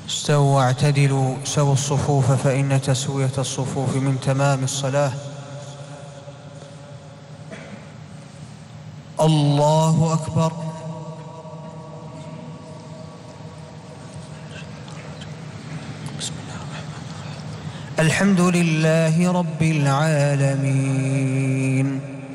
استووا واعتدلوا سووا الصفوف فإن تسوية الصفوف من تمام الصلاة. الله أكبر. الحمد لله رب العالمين.